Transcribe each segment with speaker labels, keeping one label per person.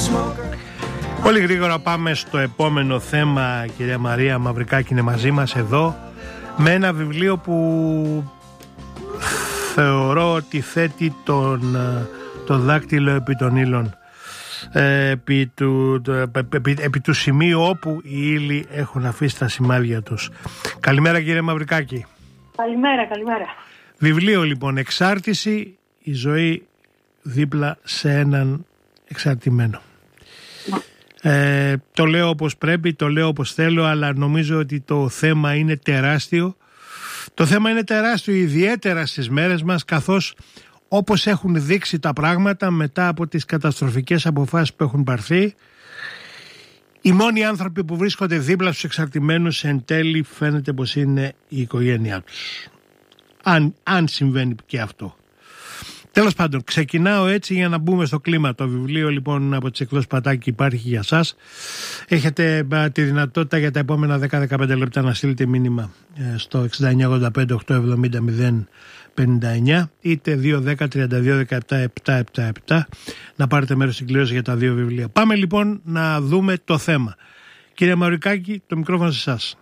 Speaker 1: Πολύ γρήγορα πάμε στο επόμενο θέμα. Κυρία Μαρία Μαυρικάκη είναι μαζί μας εδώ με ένα βιβλίο που θεωρώ ότι θέτει το δάκτυλο επί των ύλων, επί του σημείου όπου οι ύλοι έχουν αφήσει τα σημάδια τους. Καλημέρα κύριε Μαυρικάκη.
Speaker 2: Καλημέρα.
Speaker 1: Βιβλίο λοιπόν, εξάρτηση, η ζωή δίπλα σε έναν εξαρτημένο. Το λέω όπως πρέπει, το λέω όπως θέλω, αλλά νομίζω ότι το θέμα είναι τεράστιο. Το θέμα είναι τεράστιο ιδιαίτερα στις μέρες μας, καθώς όπως έχουν δείξει τα πράγματα μετά από τις καταστροφικές αποφάσεις που έχουν πάρθει, οι μόνοι άνθρωποι που βρίσκονται δίπλα στους εξαρτημένους εν τέλει φαίνεται πως είναι η οικογένειά τους. Αν συμβαίνει και αυτό. Τέλος πάντων, ξεκινάω έτσι για να μπούμε στο κλίμα. Το βιβλίο λοιπόν από τις εκδόσεις Πατάκη υπάρχει για σας. Έχετε τη δυνατότητα για τα επόμενα 10-15 λεπτά να στείλετε μήνυμα στο 6985-870-059 είτε 210-32-17-777 να πάρετε μέρος στην κλήρωση για τα δύο βιβλία. Πάμε λοιπόν να δούμε το θέμα. Κύριε Μαυρικάκη, το μικρόφωνο σε εσάς.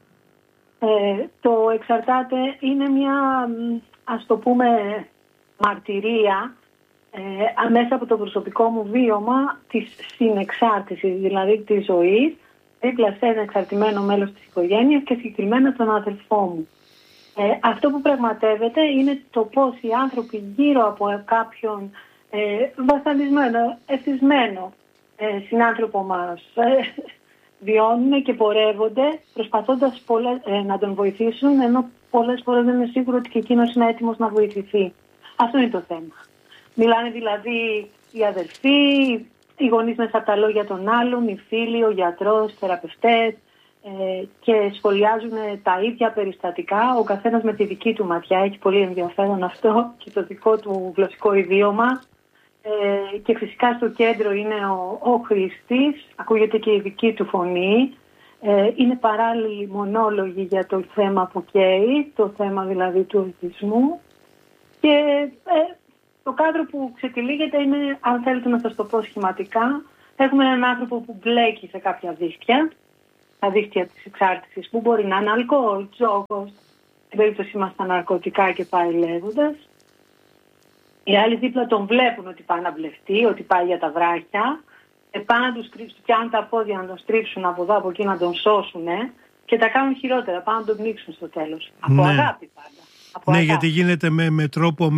Speaker 2: Το εξαρτάται είναι μια, ας το πούμε, μαρτυρία μέσα από το προσωπικό μου βίωμα της συνεξάρτησης, δηλαδή της ζωής δίπλα σε ένα εξαρτημένο μέλος της οικογένειας και συγκεκριμένα τον αδελφό μου. Αυτό που πραγματεύεται είναι το πώς οι άνθρωποι γύρω από κάποιον βασανισμένο, εθισμένο συνάνθρωπο μας βιώνουν και πορεύονται προσπαθώντας να τον βοηθήσουν, ενώ πολλές φορές δεν είναι σίγουρο ότι και εκείνος είναι έτοιμος να βοηθηθεί. Αυτό είναι το θέμα. Μιλάνε δηλαδή οι αδελφοί, οι γονείς μέσα από τα λόγια των άλλων, οι φίλοι, ο γιατρός, οι θεραπευτές και σχολιάζουν τα ίδια περιστατικά, ο καθένας με τη δική του ματιά. Έχει πολύ ενδιαφέρον αυτό και το δικό του γλωσσικό ιδίωμα. Και φυσικά στο κέντρο είναι ο χρήστης, ακούγεται και η δική του φωνή. Είναι παράλληλοι μονόλογοι για το θέμα που καίει, το θέμα δηλαδή του εθισμού. Και το κάδρο που ξετυλίγεται είναι, αν θέλετε να σας το πω σχηματικά, έχουμε έναν άνθρωπο που μπλέκει σε κάποια δίχτυα, τα δίχτυα της εξάρτησης που μπορεί να είναι αλκοόλ, τζόγος, στην περίπτωση μας τα ναρκωτικά και πάει λέγοντας. Οι άλλοι δίπλα τον βλέπουν ότι πάει να μπλεχτεί, ότι πάει για τα βράχια, πάνε να τους πιάνουν τα πόδια να τον στρίψουν από εδώ από εκεί να τον σώσουν και τα κάνουν χειρότερα, πάνε να τον πνίξουν στο τέλος. Από αγάπη πάντα.
Speaker 1: Ναι, γιατί γίνεται με τρόπο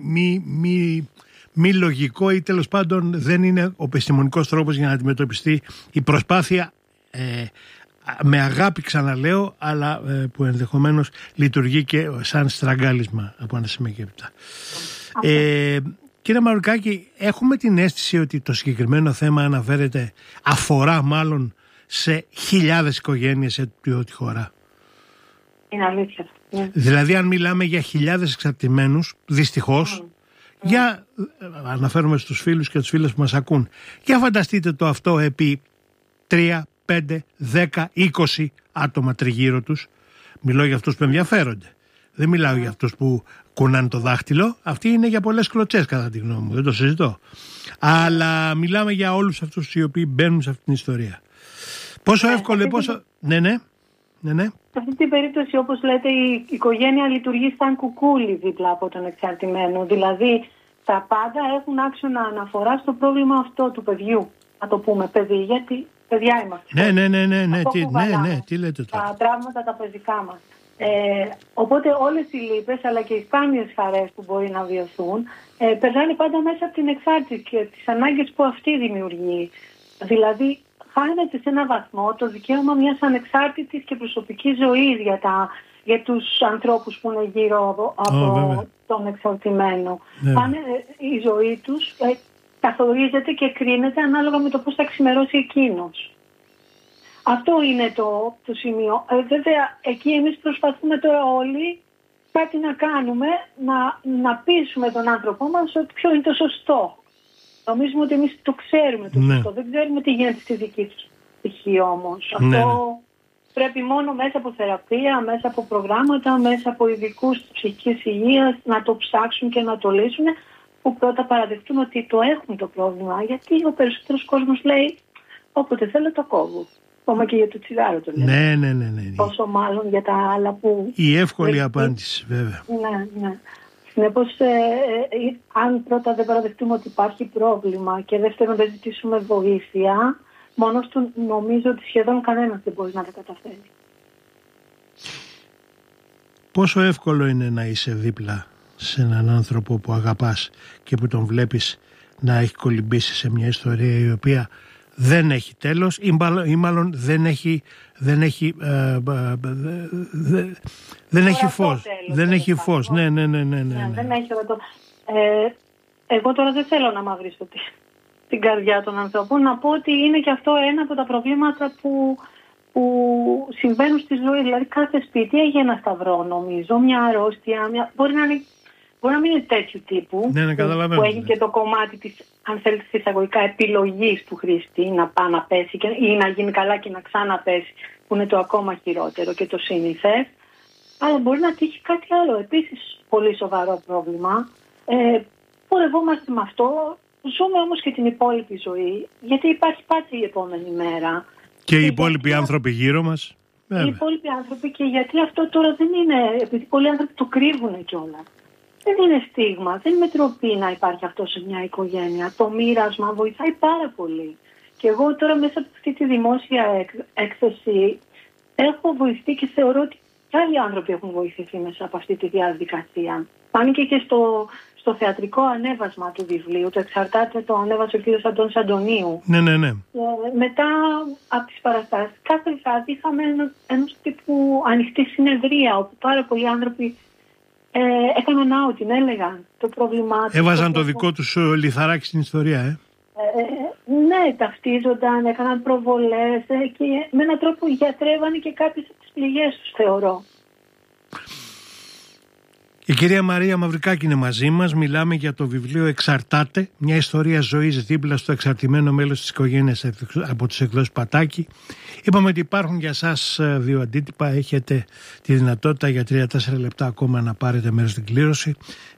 Speaker 1: μη λογικό ή τέλος πάντων δεν είναι ο επιστημονικός τρόπος για να αντιμετωπιστεί η προσπάθεια με αγάπη, ξαναλέω, αλλά που ενδεχομένως λειτουργεί και σαν στραγγάλισμα από ένα σημείο και έπειτα. Κύριε Μαυρικάκη, έχουμε την αίσθηση ότι το συγκεκριμένο θέμα αφορά μάλλον σε χιλιάδες οικογένειες σε τη χώρα.
Speaker 2: Είναι αλήθεια.
Speaker 1: Δηλαδή αν μιλάμε για χιλιάδες εξαρτημένους, δυστυχώς, αναφέρομαι στους φίλους και τους φίλες που μας ακούν, για φανταστείτε το αυτό επί 3, 5, 10, 20 άτομα τριγύρω τους. Μιλώ για αυτούς που ενδιαφέρονται. Δεν μιλάω για αυτούς που κουνάνε το δάχτυλο. Αυτοί είναι για πολλές κλωτσές κατά τη γνώμη μου. Δεν το συζητώ. Αλλά μιλάμε για όλους αυτούς οι οποίοι μπαίνουν σε αυτήν την ιστορία. Πόσο εύκολο, πόσο... Ναι.
Speaker 2: Σε αυτή την περίπτωση, όπως λέτε, η οικογένεια λειτουργεί σαν κουκούλι δίπλα από τον εξαρτημένο. Δηλαδή, τα πάντα έχουν άξονα αναφορά στο πρόβλημα αυτό του παιδιού. Να το πούμε παιδί, γιατί παιδιά είμαστε.
Speaker 1: Ναι, τι λέτε τώρα.
Speaker 2: Τα τραύματα τα παιδικά μας. Οπότε όλες οι λύπες αλλά και οι σπάνιες χαρές που μπορεί να βιωθούν περνάνε πάντα μέσα από την εξάρτηση και τις ανάγκες που αυτή δημιουργεί. Δηλαδή χάνεται σε έναν βαθμό το δικαίωμα μιας ανεξάρτητης και προσωπικής ζωής για τους ανθρώπους που είναι γύρω από τον εξαρτημένο. Η ζωή τους καθορίζεται και κρίνεται ανάλογα με το πώς θα ξημερώσει εκείνος. Αυτό είναι το σημείο. Βέβαια, εκεί εμείς προσπαθούμε τώρα όλοι κάτι να κάνουμε, να πείσουμε τον άνθρωπό μας ότι ποιο είναι το σωστό. Νομίζουμε ότι εμείς το ξέρουμε το σωστό. Δεν ξέρουμε τι γίνεται στη δική του ψυχή όμως. Αυτό πρέπει μόνο μέσα από θεραπεία, μέσα από προγράμματα, μέσα από ειδικούς ψυχικής υγείας να το ψάξουν και να το λύσουν. που πρώτα παραδεχτούν ότι το έχουν το πρόβλημα, γιατί ο περισσότερος κόσμος λέει όποτε θέλω το κόβω. Ακόμα και για το τσιγάρο το λέει.
Speaker 1: Ναι.
Speaker 2: Πόσο μάλλον για τα άλλα που...
Speaker 1: Η εύκολη απάντηση, βέβαια.
Speaker 2: Ναι. Συνεπώς, αν πρώτα δεν παραδεχτούμε ότι υπάρχει πρόβλημα και δεύτερον δεν ζητήσουμε βοήθεια, μόνος του νομίζω ότι σχεδόν κανένας δεν μπορεί να τα καταφέρει.
Speaker 1: Πόσο εύκολο είναι να είσαι δίπλα σε έναν άνθρωπο που αγαπάς και που τον βλέπεις να έχει κολυμπήσει σε μια ιστορία η οποία δεν έχει τέλος ή μάλλον δεν έχει φως. Δεν έχει φως. Ναι.
Speaker 2: Δεν έχει το... Εγώ τώρα δεν θέλω να μαυρίσω την καρδιά των ανθρώπων. Να πω ότι είναι και αυτό ένα από τα προβλήματα που συμβαίνουν στη ζωή. Δηλαδή κάθε σπίτι έχει ένα σταυρό, νομίζω, μια αρρώστια, μπορεί να μην είναι τέτοιου τύπου, που έχει και το κομμάτι της, αν θέλετε, εισαγωγικά επιλογής του χρήστη να πάει να πέσει ή να γίνει καλά και να ξαναπέσει, που είναι το ακόμα χειρότερο και το σύνηθες. Αλλά μπορεί να τύχει κάτι άλλο, επίσης πολύ σοβαρό πρόβλημα. Πορευόμαστε με αυτό, ζούμε όμως και την υπόλοιπη ζωή, γιατί υπάρχει πάντα η επόμενη μέρα.
Speaker 1: Και οι υπόλοιποι άνθρωποι γύρω μας.
Speaker 2: Οι υπόλοιποι άνθρωποι, και γιατί αυτό τώρα δεν είναι, επειδή πολλοί άνθρωποι το κρύβουν κιόλας. Δεν είναι στίγμα, δεν είναι τροπή να υπάρχει αυτό σε μια οικογένεια. Το μοίρασμα βοηθάει πάρα πολύ. Και εγώ τώρα μέσα από αυτή τη δημόσια έκθεση έχω βοηθήσει και θεωρώ ότι και άλλοι άνθρωποι έχουν βοηθηθεί μέσα από αυτή τη διαδικασία. Φάνηκε και στο θεατρικό ανέβασμα του βιβλίου, το εξαρτάται, το ανέβασε ο κ. Αντώνης Αντωνίου.
Speaker 1: Ναι.
Speaker 2: Μετά από τις παραστάσεις, κάθε βράδυ είχαμε ενός τύπου ανοιχτή συνεδρία, όπου πάρα πολλοί άνθρωποι έκαναν outing, έλεγαν το πρόβλημά τους.
Speaker 1: Έβαζαν το δικό τους λιθαράκι στην ιστορία,
Speaker 2: Ναι, ταυτίζονταν, έκαναν προβολές και με έναν τρόπο γιατρεύανε και κάποιες από τις πληγές τους, θεωρώ.
Speaker 1: Η κυρία Μαρία Μαυρικάκη είναι μαζί μας. Μιλάμε για το βιβλίο «Εξαρτάται», μια ιστορία ζωής δίπλα στο εξαρτημένο μέλος της οικογένειας από τις εκδόσεις Πατάκη. Είπαμε ότι υπάρχουν για σας 2 αντίτυπα. Έχετε τη δυνατότητα για 3-4 λεπτά ακόμα να πάρετε μέρος στην κλήρωση.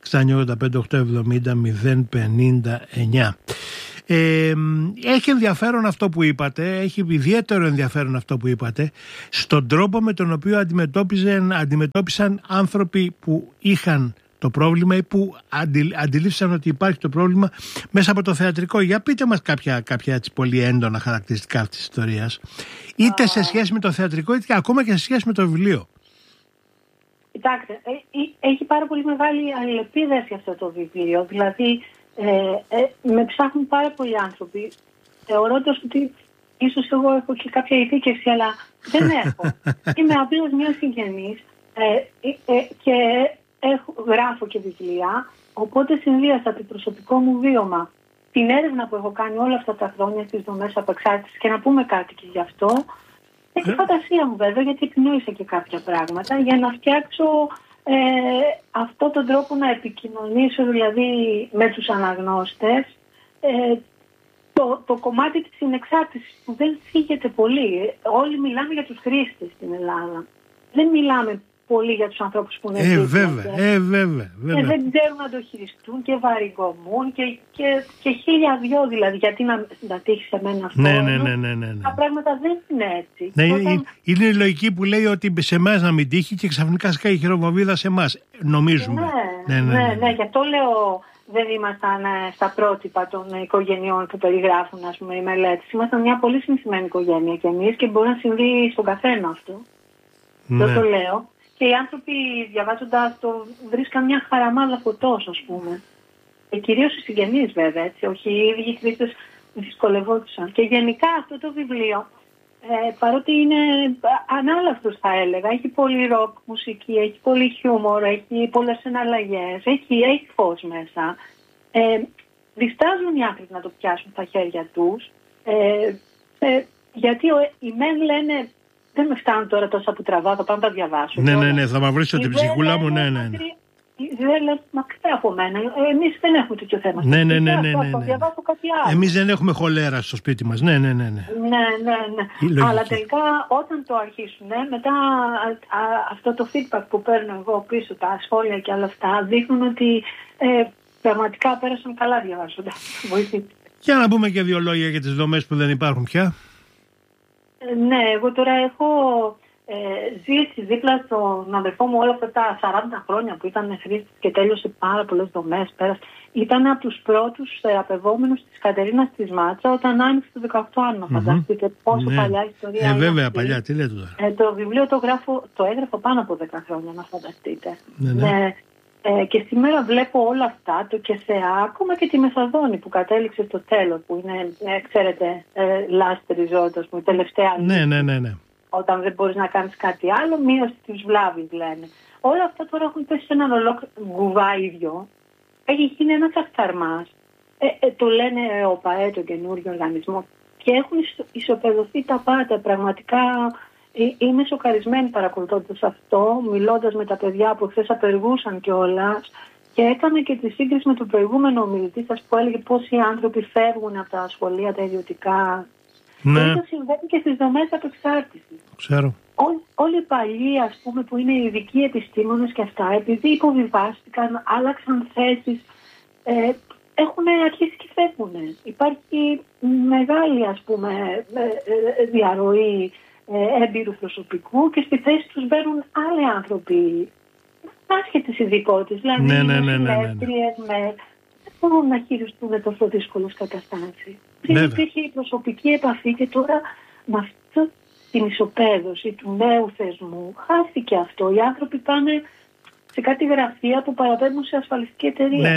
Speaker 1: 6985-870-059. Έχει ενδιαφέρον αυτό που είπατε, έχει ιδιαίτερο ενδιαφέρον αυτό που είπατε, στον τρόπο με τον οποίο αντιμετώπισαν άνθρωποι που είχαν το πρόβλημα ή που αντιλήφθησαν ότι υπάρχει το πρόβλημα μέσα από το θεατρικό. Για πείτε μας κάποια έτσι πολύ έντονα χαρακτηριστικά αυτής της ιστορίας, είτε σε σχέση με το θεατρικό είτε ακόμα και σε σχέση με το βιβλίο.
Speaker 2: Κοιτάξτε, έχει πάρα πολύ μεγάλη αλληλεπίδραση αυτό το βιβλίο, δηλαδή με ψάχνουν πάρα πολλοί άνθρωποι, θεωρώντας ότι ίσως εγώ έχω και κάποια ειδίκευση, αλλά δεν έχω. Είμαι απλώς μια συγγενής και γράφω και βιβλία, οπότε συνδύασα το προσωπικό μου βίωμα, την έρευνα που έχω κάνει όλα αυτά τα χρόνια στις δομές απεξάρτησης, και να πούμε κάτι και γι' αυτό, και τη φαντασία μου βέβαια, γιατί επινόησα και κάποια πράγματα για να φτιάξω αυτόν τον τρόπο να επικοινωνήσω δηλαδή με τους αναγνώστες, το κομμάτι της συνεξάρτησης που δεν φύγεται πολύ. Όλοι μιλάμε για τους χρήστες στην Ελλάδα. Δεν μιλάμε πολύ για τους ανθρώπους που είναι
Speaker 1: βέβαια.
Speaker 2: δεν ξέρουν να το χειριστούν και βαρυγκομούν και χίλια δυο, δηλαδή γιατί να τύχει σε μένα αυτό.
Speaker 1: Ναι.
Speaker 2: Τα πράγματα δεν είναι έτσι.
Speaker 1: Είναι η λογική που λέει ότι σε εμάς να μην τύχει και ξαφνικά σκάει η χειροβομβίδα σε εμάς, νομίζουμε.
Speaker 2: Ναι, γι' αυτό λέω δεν ήμασταν στα πρότυπα των οικογενειών που περιγράφουν, ας πούμε, οι μελέτες. Ήμασταν μια πολύ συνηθισμένη οικογένεια κι εμείς και μπορεί να συμβεί στον καθένα αυτό. Δεν το λέω. Και οι άνθρωποι διαβάζοντας το βρίσκαν μια χαραμάδα φωτός, ας πούμε. Και κυρίως οι συγγενείς βέβαια, έτσι, όχι οι ίδιοι χρήστες δυσκολευόντουσαν. Και γενικά αυτό το βιβλίο, παρότι είναι ανάλαφτος θα έλεγα, έχει πολύ ροκ μουσική, έχει πολύ χιούμορ, έχει πολλές εναλλαγές, έχει φως μέσα. Διστάζουν οι άνθρωποι να το πιάσουν στα χέρια τους, γιατί οι μεν λένε δεν με φτάνουν τώρα τόσα που τραβάω, θα πάω να τα διαβάσω.
Speaker 1: Ναι, θα μαυρίσω την ψυχούλα μου, ναι.
Speaker 2: Δεν λέω μακριά από μένα. Εμείς δεν έχουμε τέτοιο θέμα.
Speaker 1: Ναι.
Speaker 2: Διαβάσω κάτι άλλο.
Speaker 1: Εμείς δεν έχουμε χολέρα στο σπίτι μας. Ναι.
Speaker 2: Ναι. Αλλά τελικά όταν το αρχίσουν, μετά αυτό το feedback που παίρνω εγώ πίσω, τα σχόλια και όλα αυτά, δείχνουν ότι πραγματικά πέρασαν καλά διαβάζοντας.
Speaker 1: Για να πούμε και 2 λόγια για τις δομές που δεν υπάρχουν πια.
Speaker 2: Ναι, εγώ τώρα έχω ζήσει δίπλα στον αδερφό μου όλα αυτά τα 40 χρόνια που ήταν χρήστης και τέλειωσε πάρα πολλές δομές. Ήταν από τους πρώτους θεραπευόμενους της Κατερίνας της Μάτσα όταν άνοιξε το 18 αν φανταστείτε πόσο παλιά ιστορία είναι.
Speaker 1: Βέβαια,
Speaker 2: αυτή.
Speaker 1: παλιά, τι λέτε τώρα.
Speaker 2: Το βιβλίο το έγραφα πάνω από 10 χρόνια, να φανταστείτε. Ναι. Και σήμερα βλέπω όλα αυτά, το ΚΕΣΕΑ, ακόμα και τη Μεθαδόνη που κατέληξε στο τέλος, που είναι, ξέρετε, last resort, η τελευταία λύση.
Speaker 1: Ναι.
Speaker 2: Όταν δεν μπορείς να κάνεις κάτι άλλο, μείωση της βλάβης λένε. Όλα αυτά τώρα έχουν πέσει σε έναν ολόκληρο γκουβά ίδιο. Έχει γίνει ένας αχταρμάς. Το λένε ΟΠΑΕ, το καινούριο οργανισμό. Και έχουν ισοπεδωθεί τα πάντα. Πραγματικά είμαι σοκαρισμένη παρακολουθώντας αυτό, μιλώντας με τα παιδιά που χθες απεργούσαν κιόλας. Και έκανα και τη σύγκριση με τον προηγούμενο ομιλητή σας που έλεγε πόσοι άνθρωποι φεύγουν από τα σχολεία τα ιδιωτικά.
Speaker 1: Ναι.
Speaker 2: Και αυτό συμβαίνει και στις δομές απεξάρτησης.
Speaker 1: Ξέρω.
Speaker 2: Όλοι οι παλιοί, ας πούμε, που είναι ειδικοί επιστήμονες και αυτά, επειδή υποβιβάστηκαν, άλλαξαν θέσεις, έχουν αρχίσει και φεύγουν. Υπάρχει μεγάλη, ας πούμε, διαρροή έμπειρου προσωπικού και στη θέση τους μπαίνουν άλλοι άνθρωποι άσχετες ειδικότητες, δηλαδή συνέστριες, δεν μπορούν να χειριστούν τόσο δύσκολες καταστάσεις. Πριν υπήρχε η προσωπική επαφή και τώρα με αυτή την ισοπαίδωση του νέου θεσμού χάθηκε αυτό. Οι άνθρωποι πάνε σε κάτι γραφεία που παραπέμπουν σε ασφαλιστική εταιρεία.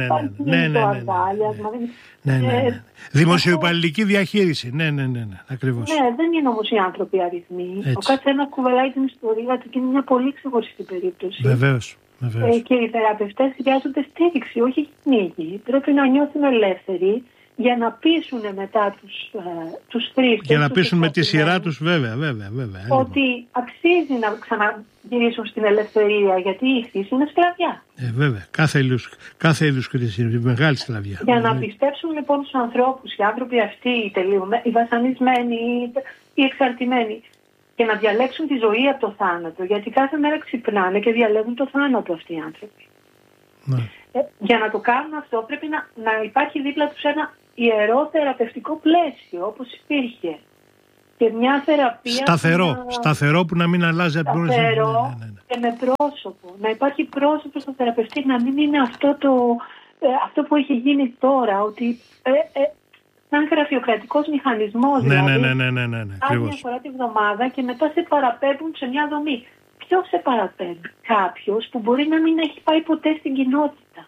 Speaker 1: Ναι. Δημοσιοϊπαλληλική διαχείριση. Ναι, ακριβώς.
Speaker 2: Ναι, δεν είναι όμως οι άνθρωποι αριθμοί. Ο καθένας κουβαλάει την ιστορία του και είναι μια πολύ ξεχωριστή περίπτωση.
Speaker 1: Βεβαίως.
Speaker 2: Και οι θεραπευτές χρειάζονται στήριξη, όχι κυνήγι. Πρέπει να νιώθουν ελεύθεροι για να πείσουν μετά τους χρήστες.
Speaker 1: Για να πείσουν με τη σειρά τους, βέβαια.
Speaker 2: Ότι αξίζει να ξαναγυρίσουν στην ελευθερία, γιατί η χρήση είναι σκλαβιά.
Speaker 1: Βέβαια. Κάθε είδους χρήση είναι μεγάλη σκλαβιά.
Speaker 2: Για να πιστέψουν λοιπόν τους ανθρώπους, οι άνθρωποι αυτοί, οι βασανισμένοι, οι εξαρτημένοι, και να διαλέξουν τη ζωή από το θάνατο, γιατί κάθε μέρα ξυπνάνε και διαλέγουν το θάνατο αυτοί οι άνθρωποι. Ναι. Για να το κάνουν αυτό πρέπει να υπάρχει δίπλα τους ένα ιερό θεραπευτικό πλαίσιο, όπως υπήρχε. Και μια θεραπεία...
Speaker 1: Σταθερό που να μην αλλάζει από την
Speaker 2: Σταθερό και με πρόσωπο. Να υπάρχει πρόσωπο στο θεραπευτή, να μην είναι αυτό που έχει γίνει τώρα, ότι σαν γραφειοκρατικός μηχανισμός.
Speaker 1: Ναι.
Speaker 2: Άλλη μια φορά τη βδομάδα και μετά σε παραπέμπουν σε μια δομή. Ποιος σε παραπέμπει? Κάποιος που μπορεί να μην έχει πάει ποτέ στην κοινότητα.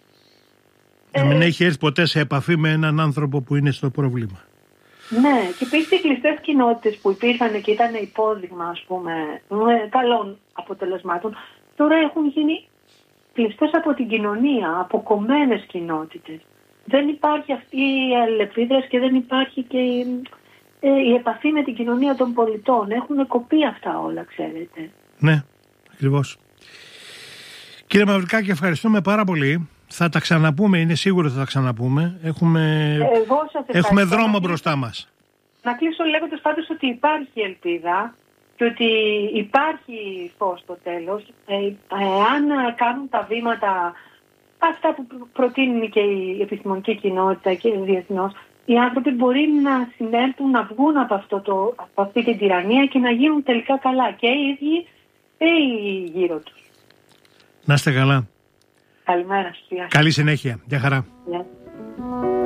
Speaker 1: Να μην έχει έρθει ποτέ σε επαφή με έναν άνθρωπο που είναι στο πρόβλημα.
Speaker 2: Ναι, και επίσης οι κλειστές κοινότητες που υπήρχαν και ήταν υπόδειγμα, ας πούμε, καλών αποτελεσμάτων, τώρα έχουν γίνει κλειστές από την κοινωνία, αποκομμένες κοινότητες. Δεν υπάρχει αυτή η αλληλεπίδραση και δεν υπάρχει και η επαφή με την κοινωνία των πολιτών. Έχουν κοπεί αυτά όλα, ξέρετε.
Speaker 1: Ναι, ακριβώς. Κύριε Μαυρικάκη, ευχαριστούμε πάρα πολύ. Θα τα ξαναπούμε, είναι σίγουρο θα τα ξαναπούμε. Έχουμε δρόμο μπροστά μας.
Speaker 2: Να κλείσω λέγοντας πάντως ότι υπάρχει ελπίδα και ότι υπάρχει φως στο τέλος. Αν κάνουν τα βήματα, αυτά που προτείνει και η επιστημονική κοινότητα και διεθνώς, οι άνθρωποι μπορεί να συνέλθουν, να βγουν από αυτή την τυραννία και να γίνουν τελικά καλά και οι ίδιοι και οι γύρω τους.
Speaker 1: Να είστε καλά.
Speaker 2: Καλημέρα σας.
Speaker 1: Καλή συνέχεια. Γεια χαρά.
Speaker 2: Yeah.